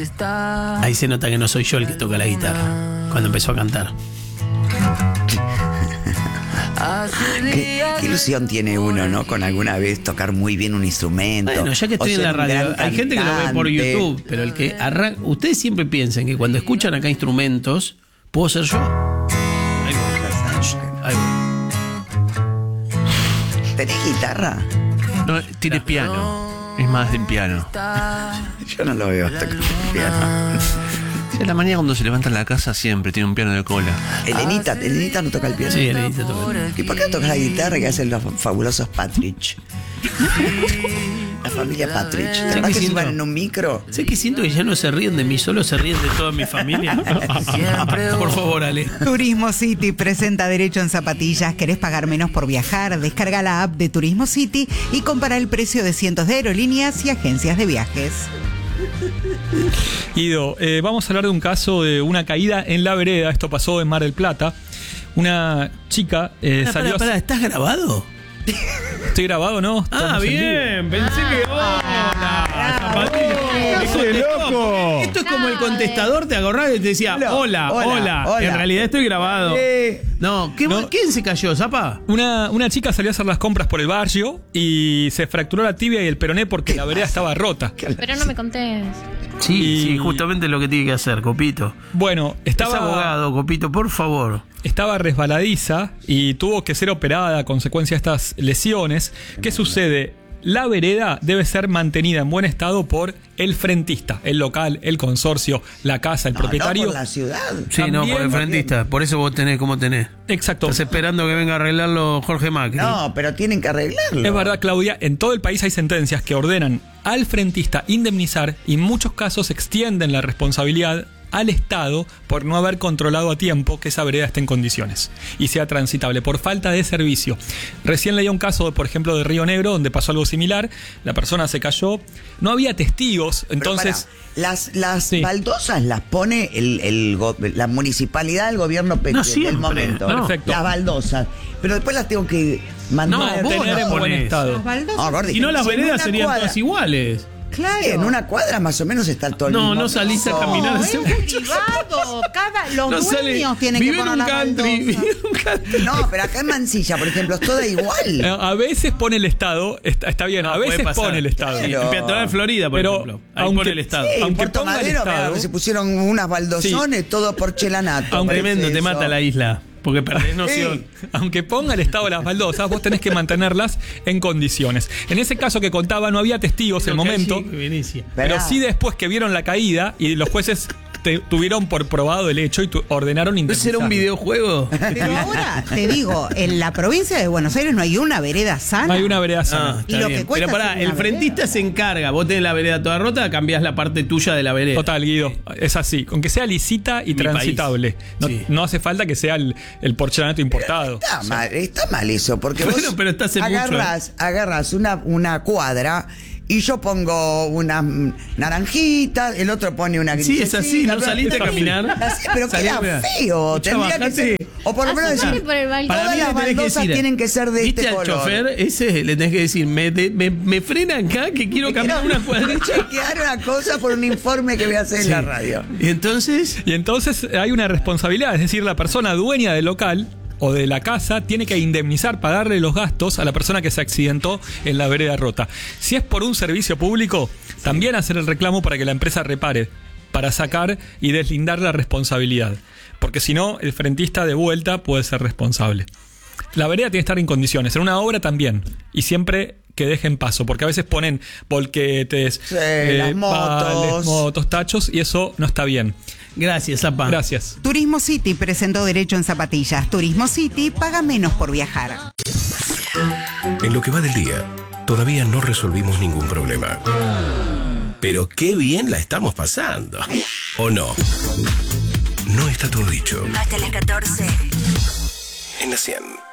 Ahí se nota que no soy yo el que toca la guitarra cuando empezó a cantar. ¿Qué ilusión tiene uno, ¿no? Con alguna vez tocar muy bien un instrumento. Bueno, ya que estoy en la radio, hay gente que lo ve por YouTube, pero el que arranca. Ustedes siempre piensan que cuando escuchan acá instrumentos, ¿puedo ser yo? Ahí voy. ¿Tenés guitarra? No, tiene piano. Es más de piano. Yo no lo veo tocar piano. En la mañana cuando se levanta en la casa siempre tiene un piano de cola. Elenita no toca el piano. Sí, Elenita toca el piano. ¿Y por qué no tocas la guitarra que hacen los fabulosos Patridge? La familia Patridge. ¿Te vas que suban en un micro? Sé que siento que ya no se ríen de mí, solo se ríen de toda mi familia. Por favor, Ale. Turismo City presenta Derecho en Zapatillas. ¿Querés pagar menos por viajar? Descarga la app de Turismo City y compara el precio de cientos de aerolíneas y agencias de viajes. Guido, vamos a hablar de un caso de una caída en la vereda. Esto pasó en Mar del Plata. Una chica salió... ¿Estás grabado? ¿Estoy grabado, no? Bien, pensé que... ¡Hola! loco! Esto es como el contestador, te acordás que te decía hola. En realidad estoy grabado. No, ¿quién se cayó, Zapa? Una chica salió a hacer las compras por el barrio y se fracturó la tibia y el peroné porque la vereda estaba rota. Pero no me contés. Sí, justamente lo que tiene que hacer, Copito. Bueno, estaba... Es abogado, Copito, por favor. Estaba resbaladiza y tuvo que ser operada a consecuencia de estas lesiones. ¿Qué sucede? La vereda debe ser mantenida en buen estado por el frentista, el local, el consorcio, la casa, el propietario. No por la ciudad. Sí, no, por el frentista. Por eso vos tenés como tenés. Exacto. Estás esperando que venga a arreglarlo Jorge Macri. No, pero tienen que arreglarlo. Es verdad, Claudia, en todo el país hay sentencias que ordenan al frentista indemnizar y en muchos casos extienden la responsabilidad al Estado por no haber controlado a tiempo que esa vereda esté en condiciones y sea transitable por falta de servicio. Recién leía un caso, por ejemplo, de Río Negro, donde pasó algo similar. La persona se cayó, no había testigos, entonces... Las baldosas las pone la municipalidad, el gobierno del momento. No. Perfecto. Las baldosas. Pero después las tengo que mandar. No, tener en buen estado. Si no, las veredas serían todas iguales. Claro. Sí, en una cuadra más o menos está todo el No, no salís a caminar. Es privado. Los dueños tienen que poner las baldosas. No, pero acá en Mansilla, por ejemplo, es toda igual. A veces pone el Estado, está bien, a veces pone el Estado. Sí, en Peatonal Florida, por ejemplo. Ahí pone el Estado. Sí, aunque Puerto ponga Madero, el Estado, se pusieron unas baldosones, todo por Chelanato. Tremendo, te mata la isla. Porque perdés noción. Aunque ponga el Estado las baldosas, vos tenés que mantenerlas en condiciones. En ese caso que contaba, no había testigos en el momento. Pero sí después que vieron la caída y los jueces tuvieron por probado el hecho y ordenaron indemnizar. ¿Eso era un videojuego? Pero ahora, te digo, en la provincia de Buenos Aires no hay una vereda sana. No hay una vereda sana. Y lo que cuesta. Pero pará, el frentista se encarga. Vos tenés la vereda toda rota, cambiás la parte tuya de la vereda. Total, Guido. Es así. Con que sea lisita y transitable. No hace falta que sea el porcelanato importado. Está mal eso, porque vos pero está hace agarras una cuadra y yo pongo unas naranjitas, el otro pone una grisecita. Sí, es así, no saliste a caminar. Así, pero queda feo. Tendría que ser, o por lo menos decir, todas las baldosas tienen que ser de este color. ¿Viste al chofer? Ese le tenés que decir, me frena acá que quiero caminar una cuadrita. Chequear una cosa por un informe que voy a hacer en la radio. ¿Y entonces? Y entonces hay una responsabilidad, es decir, la persona dueña del local o de la casa tiene que indemnizar, pagarle los gastos a la persona que se accidentó en la vereda rota. Si es por un servicio público, también hacer el reclamo para que la empresa repare, para sacar y deslindar la responsabilidad. Porque si no, el frentista de vuelta puede ser responsable. La vereda tiene que estar en condiciones, en una obra también, y siempre que dejen paso, porque a veces ponen volquetes, las motos, tachos, y eso no está bien. Gracias, Zapa. Gracias. Turismo City presentó Derecho en Zapatillas. Turismo City paga menos por viajar. En lo que va del día, todavía no resolvimos ningún problema. Pero qué bien la estamos pasando. ¿O no? No está todo dicho. Hasta las 14. En la 100.